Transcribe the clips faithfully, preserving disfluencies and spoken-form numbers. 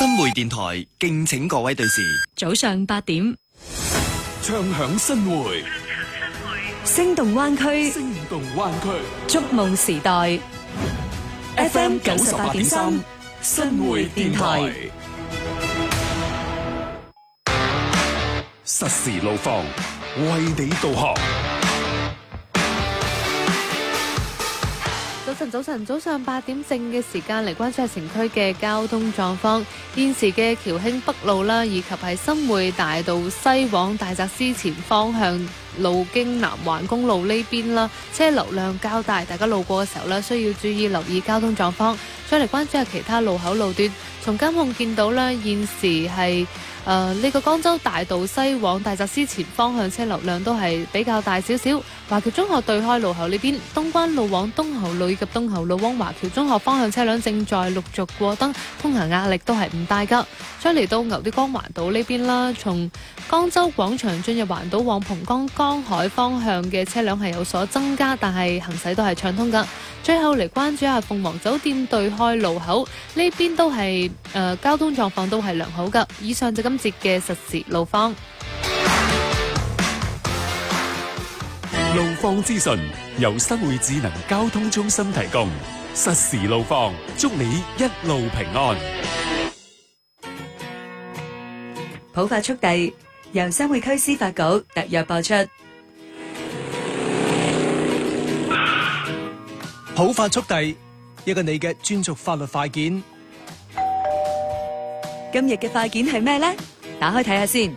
新會電台敬請各位對視。 早上八點， 唱響新會， 聲動灣區， 聲動灣區， 觸夢時代。F M 九十八點三， 新會電台。實時路況，為你導航。 早晨，早晨，早上八點正嘅時間嚟關注下城區嘅交通狀況。現時嘅僑興北路啦，以及係新會大道西往大澤司前方向路經南環公路呢邊啦，車流量較大，大家路過嘅時候呢，需要注意留意交通狀況。再嚟關注下其他路口路段，從監控見到呢，現時係誒呢個江州大道西往大澤司前方向車流量都係比較大少少。華僑中學對開路口呢邊，東關路往東侯路以及東侯路往華僑中學方向車輛正在陸續過燈，通行壓力都係唔大噶。再嚟到牛碘江環島呢邊啦，從江州廣場進入環島往蓬江江海方向嘅車輛係有所增加，但係行駛都係暢通噶。最後嚟關注下鳳凰酒店對開路口呢邊都係誒、呃、交通狀況都係良好噶。以上就今節嘅實時路況。 路況資訊由新會智能交通中心提供，實時路況，祝你一路平安。 普法速遞由新會區司法局特約播出。 普法速遞，一個你嘅專屬法律快件。 今日嘅快件係咩呢？打開睇下先。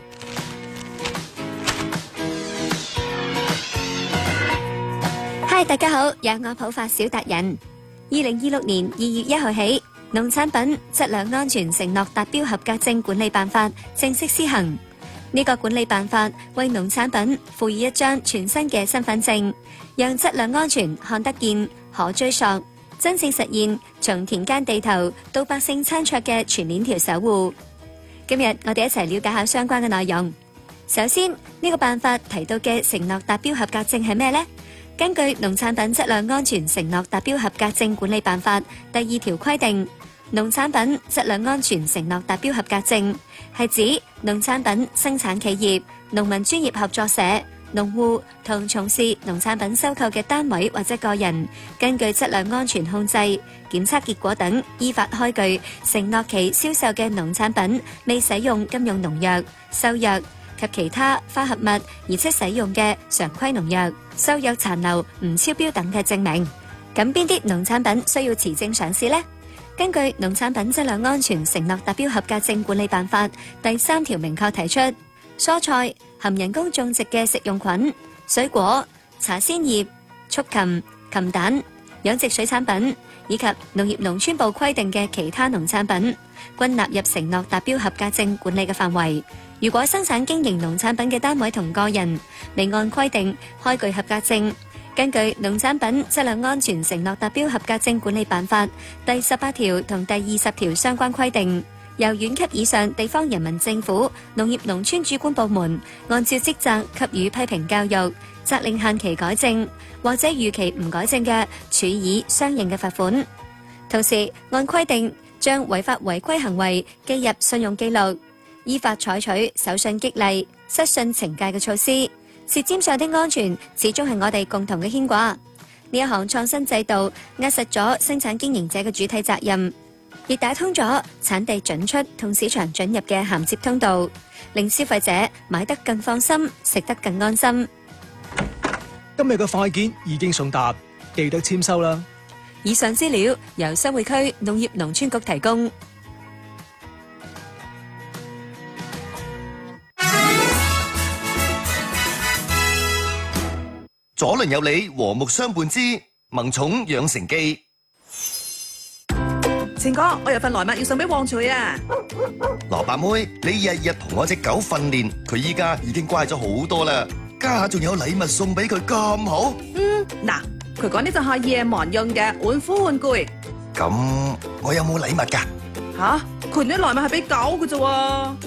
嗨，大家好，有我普法小達人。二零二六年二月一號起，農產品質量安全承諾達標合格證管理辦法正式施行。呢個管理辦法為農產品賦予一張全新嘅身份證，讓質量安全看得見、可追溯，真正實現從田間地頭到百姓餐桌嘅全鏈條守護。今日我哋一齊了解下相關嘅內容。首先，呢個辦法提到嘅承諾達標合格證係咩呢？根據《農產品質量安全承諾達標合格證管理辦法》第二條規定，農產品質量安全承諾達標合格證係指農產品生產企業、農民專業合作社、農戶同從事農產品收購嘅單位或者個人，根據質量安全控制、檢測結果等，依法開具承諾其銷售嘅農產品未使用金用農藥、獸藥及其他化合物，而且使用嘅常規農藥、獸藥殘留唔超標等嘅證明。咁邊啲農產品需要持證上市呢？根據《農產品質量安全承諾達標合格證管理辦法》第三條明確提出，蔬菜、含人工種植嘅食用菌、水果、茶鮮葉、畜禽、禽蛋、養殖水產品以及農業農村部規定嘅其他農產品，均納入承諾達標合格證管理嘅範圍。如果生產經營農產品嘅單位同個人未按規定開具合格證，根據《農產品質量安全承諾達標合格證管理辦法》第十八條同第二十條相關規定，由縣級以上地方人民政府農業農村主管部門按照職責給予批評教育，責令限期改正，或者逾期唔改正嘅，處以相應嘅罰款。同時按規定將違法違規行為記入信用記錄，依法採取手信激勵、失信懲戒嘅措施。舌尖上的安全始終係我哋共同嘅牽掛。呢一項創新制度壓實咗生產經營者嘅主體責任，亦打通咗產地準出同市場准入嘅銜接通道，令消費者買得更放心，食得更安心。 今日嘅快件已經送達，記得簽收啦。 以上資料由新會區農業農村局提供。 左鄰右里和睦相伴之萌寵養成記。 前哥，我有份來物要送俾旺財啊！ 蘿蔔妹，你日日同我隻狗訓練，佢依家已經乖咗好多啦，家下仲有禮物送俾佢咁好。 嗯，嗱，佢講呢就係夜盲用嘅玩虎玩具。 咁我有冇禮物㗎？ 吓，佢啲來物係俾狗嘅啫喎。